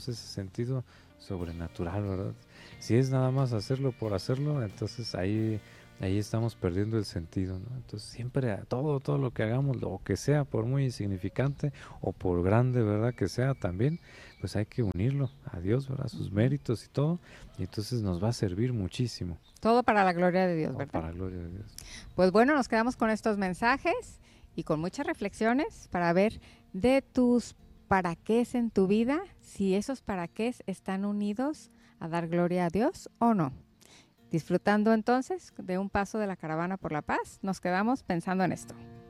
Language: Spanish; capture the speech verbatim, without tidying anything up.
perdemos ese sentido sobrenatural, ¿verdad? Si es nada más hacerlo por hacerlo, entonces ahí, ahí estamos perdiendo el sentido, ¿no? Entonces siempre a todo, todo lo que hagamos, lo que sea, por muy insignificante o por grande, ¿verdad? Que sea también, pues hay que unirlo a Dios, ¿verdad? Sus méritos y todo, y entonces nos va a servir muchísimo. Todo para la gloria de Dios, Todo ¿verdad? para la gloria de Dios. Pues bueno, nos quedamos con estos mensajes y con muchas reflexiones para ver de tus para qué en tu vida, si esos para qué están unidos a dar gloria a Dios o no. Disfrutando entonces de un paso de la caravana por la paz, nos quedamos pensando en esto.